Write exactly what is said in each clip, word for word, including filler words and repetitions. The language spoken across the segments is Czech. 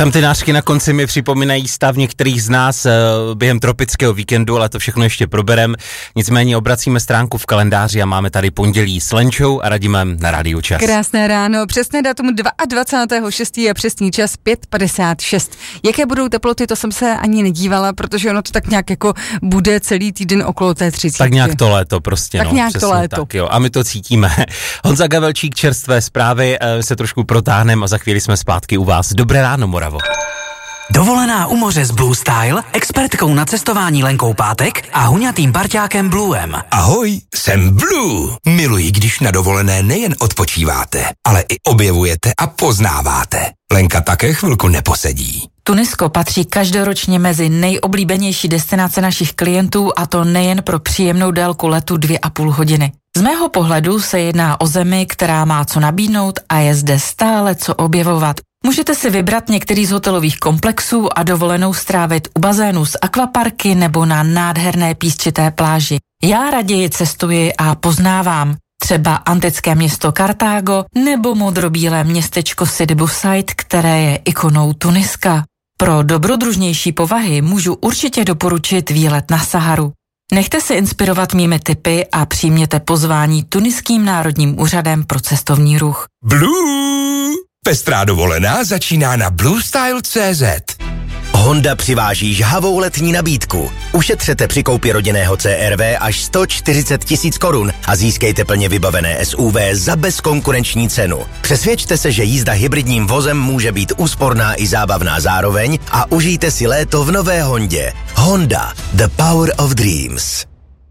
Tam ty nářky na konci mi připomínají stav některých z nás během tropického víkendu, ale to všechno ještě proberem. Nicméně obracíme stránku v kalendáři a máme tady pondělí s Lenčou a Radimem na Rádiu Čas. Krásné ráno, přesné datum dvacátého druhého šestého a přesný čas pět padesát šest. Jaké budou teploty, to jsem se ani nedívala, protože ono to tak nějak jako bude celý týden okolo té třicítky. Tak nějak to léto prostě. Tak no, nějak to léto. Tak, jo. A my to cítíme. Honza Gavelčík, čerstvé zprávy, se trošku protáhneme a za chvíli jsme zpátky u vás. Dobré ráno, Moravo. Dovolená u moře s Blue Style, expertkou na cestování Lenkou Pátek a huňatým parťákem Bluem. Ahoj, jsem Blue. Miluji, když na dovolené nejen odpočíváte, ale i objevujete a poznáváte. Lenka také chvilku neposedí. Tunisko patří každoročně mezi nejoblíbenější destinace našich klientů, a to nejen pro příjemnou délku letu dvě a půl hodiny. Z mého pohledu se jedná o zemi, která má co nabídnout a je zde stále co objevovat. Můžete si vybrat některý z hotelových komplexů a dovolenou strávit u bazénu s akvaparky nebo na nádherné písčité pláži. Já raději cestuji a poznávám. Třeba antické město Kartágo nebo modrobílé městečko Sidi Bouzid, které je ikonou Tuniska. Pro dobrodružnější povahy můžu určitě doporučit výlet na Saharu. Nechte se inspirovat mými tipy a přijměte pozvání Tuniským národním úřadem pro cestovní ruch. Blue! Pestrá dovolená začíná na bluestyle tečka cé zet. Honda přiváží žhavou letní nabídku. Ušetřete při koupi rodinného C R V až sto čtyřicet tisíc korun a získejte plně vybavené S U V za bezkonkurenční cenu. Přesvědčte se, že jízda hybridním vozem může být úsporná i zábavná zároveň a užijte si léto v nové Hondě. Honda, the power of dreams.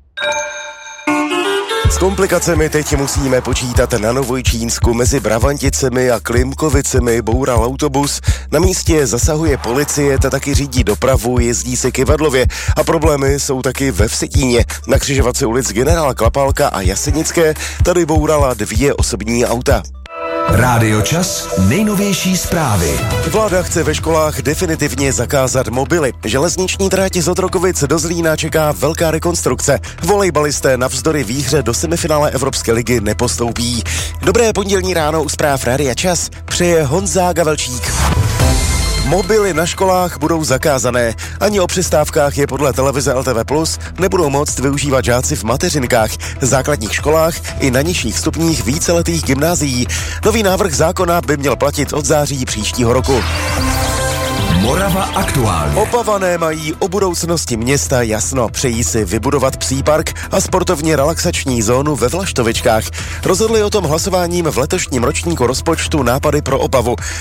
S komplikacemi teď musíme počítat na Novojčínsku. Mezi Bravanticemi a Klimkovicemi boural autobus. Na místě zasahuje policie, ta taky řídí dopravu, jezdí se kyvadlově. A problémy jsou taky ve Vsetíně. Na křižovatce ulic Generála Klapálka a Jasenické tady bourala dvě osobní auta. Rádio Čas, nejnovější zprávy. Vláda chce ve školách definitivně zakázat mobily. Železniční trať z Otrokovic do Zlína čeká velká rekonstrukce. Volejbalisté navzdory výhře do semifinále Evropské ligy nepostoupí. Dobré pondělní ráno u zpráv Rádia Čas přeje Honza Gavelčík. Mobily na školách budou zakázané. Ani o přestávkách je podle televize L T V plus nebudou moct využívat žáci v mateřinkách, základních školách i na nižších stupních víceletých gymnázií. Nový návrh zákona by měl platit od září příštího roku. Morava aktuálně. Opavané mají o budoucnosti města jasno. Přejí si vybudovat psí park a sportovně relaxační zónu ve Vlaštovičkách. Rozhodli o tom hlasováním v letošním ročníku rozpočtu Nápady pro Opavu.